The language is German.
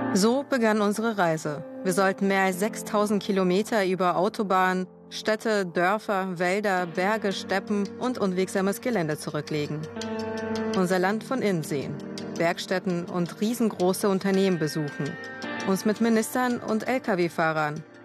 So begann unsere Reise. Wir sollten mehr als 6000 Kilometer über Autobahnen, Städte, Dörfer, Wälder, Berge, Steppen und unwegsames Gelände zurücklegen. Unser Land von innen sehen, Werkstätten und riesengroße Unternehmen besuchen, uns mit Ministern und Lkw-Fahrern